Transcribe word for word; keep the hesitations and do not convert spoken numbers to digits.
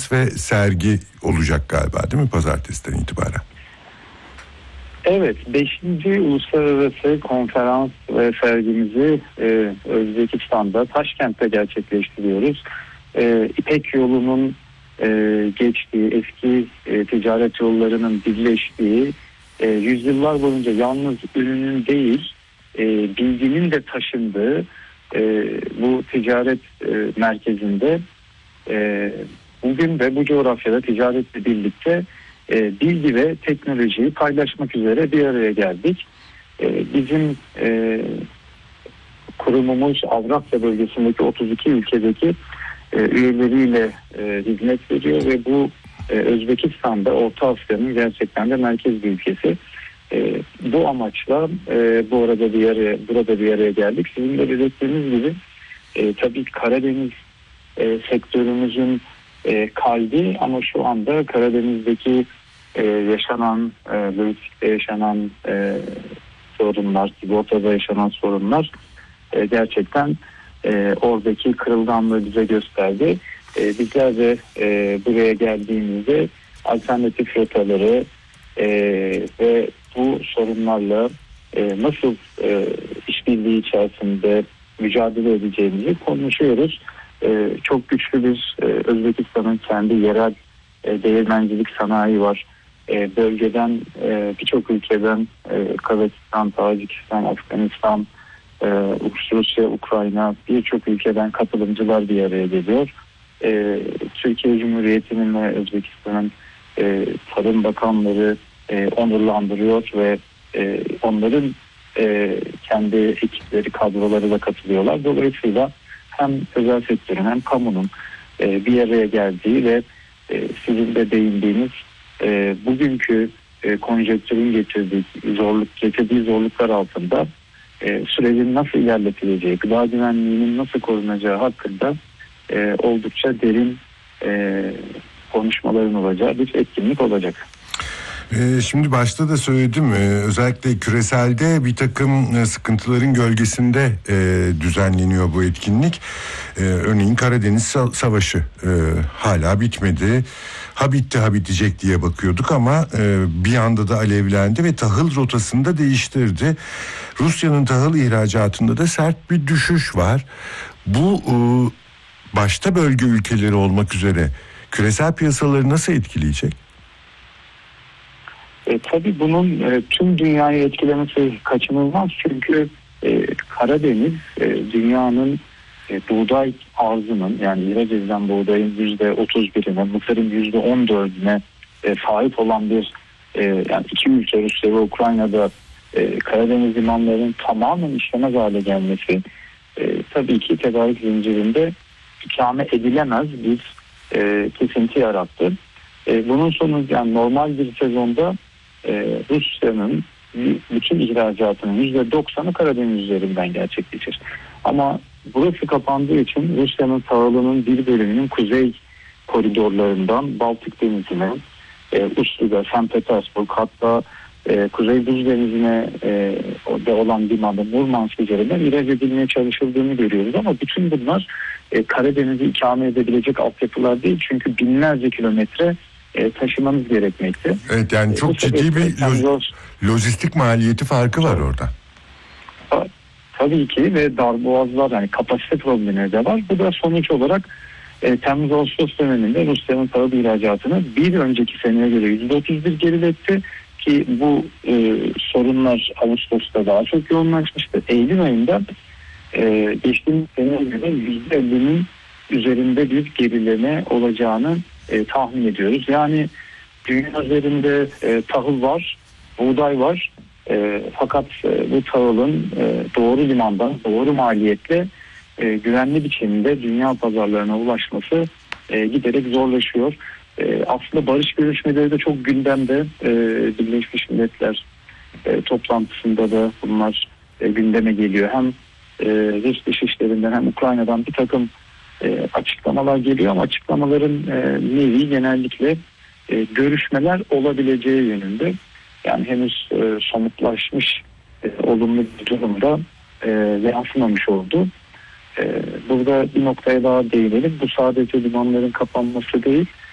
konferans ve sergi olacak galiba, değil mi, pazartesiden itibaren? Evet, beşinci Uluslararası Konferans ve sergimizi e, Özbekistan'da, Taşkent'te gerçekleştiriyoruz. E, İpek yolunun e, geçtiği, eski e, ticaret yollarının birleştiği, e, yüzyıllar boyunca yalnız ürünün değil, e, bilginin de taşındığı e, bu ticaret e, merkezinde e, bugün de bu coğrafyada ticaretle birlikte E, bilgi ve teknolojiyi paylaşmak üzere bir araya geldik. E, bizim e, kurumumuz Avrasya bölgesindeki otuz iki ülkedeki e, üyeleriyle e, hizmet veriyor ve bu e, Özbekistan'da Orta Asya'nın gerçekten de merkez bir ülkesi. E, bu amaçla e, bu arada bir araya, burada bir araya geldik. Sizin de belirttiğiniz gibi e, tabii Karadeniz e, sektörümüzün E, kalbi, ama şu anda Karadeniz'deki e, yaşanan, e, Lüleburgaz'da yaşanan e, sorunlar, Sigorta'da yaşanan sorunlar e, gerçekten e, oradaki kırılganlığı bize gösterdi. E, bizler de e, buraya geldiğimizde alternatif rotaları e, ve bu sorunlarla e, nasıl e, işbirliği içerisinde mücadele edeceğimizi konuşuyoruz. Ee, çok güçlü bir e, Özbekistan'ın kendi yerel e, değirmencilik sanayi var. E, bölgeden e, birçok ülkeden e, Kazakistan, Tacikistan, Afganistan, e, Rusya, Ukrayna, birçok ülkeden katılımcılar bir araya geliyor. E, Türkiye Cumhuriyeti'nin ve Özbekistan'ın e, Tarım Bakanları e, onurlandırıyor ve e, onların e, kendi ekipleri, kadroları da katılıyorlar. Dolayısıyla hem özel sektörün hem kamunun e, bir araya geldiği ve e, sizin de değindiğiniz e, bugünkü e, konjonktürün getirdiği zorluk getirdiği zorluklar altında e, sürecin nasıl ilerletileceği, gıda güvenliğinin nasıl korunacağı hakkında e, oldukça derin e, konuşmaların olacağı bir etkinlik olacak. Şimdi başta da söyledim, özellikle küreselde bir takım sıkıntıların gölgesinde düzenleniyor bu etkinlik. Örneğin Karadeniz Savaşı hala bitmedi. Ha bitti ha bitecek diye bakıyorduk ama bir anda da alevlendi ve tahıl rotasını da değiştirdi. Rusya'nın tahıl ihracatında da sert bir düşüş var. Bu başta bölge ülkeleri olmak üzere küresel piyasaları nasıl etkileyecek? E, tabii bunun e, tüm dünyayı etkilemesi kaçınılmaz, çünkü e, Karadeniz e, dünyanın e, buğday arzının, yani ihraç edilen buğdayın yüzde otuz birine, mısırın yüzde on dördüne e, sahip olan bir e, yani iki ülke, Rusya ve Ukrayna'da e, Karadeniz limanlarının tamamen işlemez hale gelmesi e, tabii ki tedarik zincirinde ikame edilemez bir e, kesinti yarattı. E, bunun sonucu, yani normal bir sezonda Ee, Rusya'nın bütün ihracatının yüzde doksanı Karadeniz üzerinden gerçekleşir. Ama burası kapandığı için Rusya'nın tahılının bir bölümünün kuzey koridorlarından Baltık Denizi'ne, e, Uslu'da, Sankt Petersburg, hatta e, Kuzey Buz Denizi'ne e, de olan limanda Murmansk üzerinden ihraç edilmeye çalışıldığını görüyoruz. Ama bütün bunlar e, Karadeniz'i ikame edebilecek altyapılar değil, çünkü binlerce kilometre E, taşımanız gerekmekte. Evet, yani e, çok ciddi bir lo- lojistik maliyeti farkı var orada. Ta- tabii ki ve darboğazlar, yani kapasite problemleri de var. Bu da sonuç olarak e, Temmuz-Ağustos döneminde Rusya'nın tahıl ihracatını bir önceki seneye göre yüzde otuz bir geriletti ki bu e, sorunlar Ağustos'ta daha çok yoğunlaşmıştı. Eylül ayında e, geçtiğimiz seneye göre yüzde ellinin üzerinde bir gerileme olacağını E, tahmin ediyoruz. Yani dünya üzerinde e, tahıl var, buğday var. E, fakat e, bu tahılın e, doğru limandan, doğru maliyetle e, güvenli biçimde dünya pazarlarına ulaşması e, giderek zorlaşıyor. E, aslında barış görüşmeleri de çok gündemde. E, Birleşmiş Milletler e, toplantısında da bunlar e, gündeme geliyor. Hem e, Rus dışişlerinden hem Ukrayna'dan bir takım E, açıklamalar geliyor, ama açıklamaların e, nevi genellikle e, görüşmeler olabileceği yönünde. Yani henüz e, somutlaşmış e, olumlu bir durumda e, yansımamış oldu. E, burada bir noktaya daha değinelim. Bu sadece limanların kapanması değil,